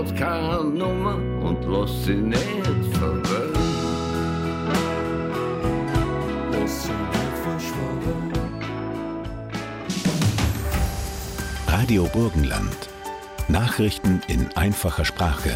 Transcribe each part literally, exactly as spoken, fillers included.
Keine Nummer und lass sie nicht verwöhnen. Lass sie nicht verschwören. Radio Burgenland. Nachrichten in einfacher Sprache.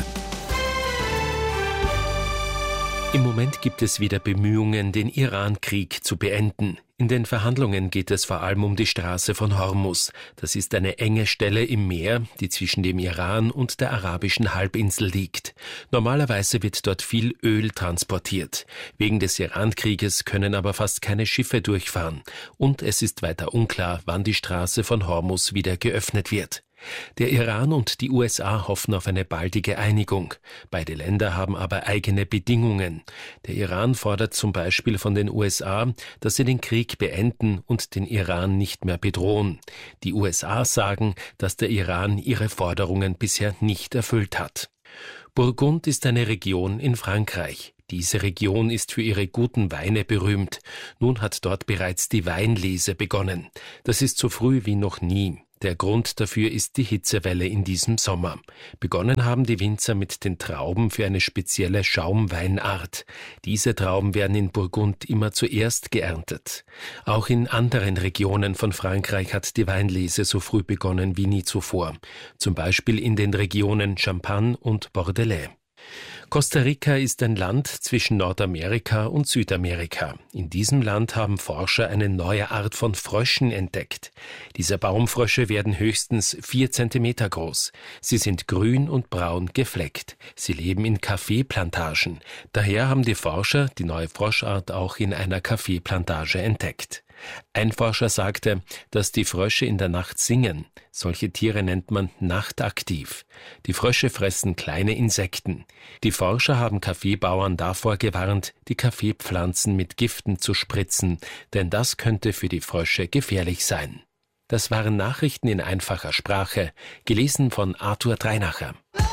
Im Moment gibt es wieder Bemühungen, den Iran-Krieg zu beenden. In den Verhandlungen geht es vor allem um die Straße von Hormuz. Das ist eine enge Stelle im Meer, die zwischen dem Iran und der arabischen Halbinsel liegt. Normalerweise wird dort viel Öl transportiert. Wegen des Iran-Krieges können aber fast keine Schiffe durchfahren. Und es ist weiter unklar, wann die Straße von Hormuz wieder geöffnet wird. Der Iran und die U S A hoffen auf eine baldige Einigung. Beide Länder haben aber eigene Bedingungen. Der Iran fordert zum Beispiel von den U S A, dass sie den Krieg beenden und den Iran nicht mehr bedrohen. Die U S A sagen, dass der Iran ihre Forderungen bisher nicht erfüllt hat. Burgund ist eine Region in Frankreich. Diese Region ist für ihre guten Weine berühmt. Nun hat dort bereits die Weinlese begonnen. Das ist so früh wie noch nie. Der Grund dafür ist die Hitzewelle in diesem Sommer. Begonnen haben die Winzer mit den Trauben für eine spezielle Schaumweinart. Diese Trauben werden in Burgund immer zuerst geerntet. Auch in anderen Regionen von Frankreich hat die Weinlese so früh begonnen wie nie zuvor. Zum Beispiel in den Regionen Champagne und Bordelais. Costa Rica ist ein Land zwischen Nordamerika und Südamerika. In diesem Land haben Forscher eine neue Art von Fröschen entdeckt. Diese Baumfrösche werden höchstens vier Zentimeter groß. Sie sind grün und braun gefleckt. Sie leben in Kaffeeplantagen. Daher haben die Forscher die neue Froschart auch in einer Kaffeeplantage entdeckt. Ein Forscher sagte, dass die Frösche in der Nacht singen. Solche Tiere nennt man nachtaktiv. Die Frösche fressen kleine Insekten. Die Forscher haben Kaffeebauern davor gewarnt, die Kaffeepflanzen mit Giften zu spritzen, denn das könnte für die Frösche gefährlich sein. Das waren Nachrichten in einfacher Sprache, gelesen von Arthur Dreinacher.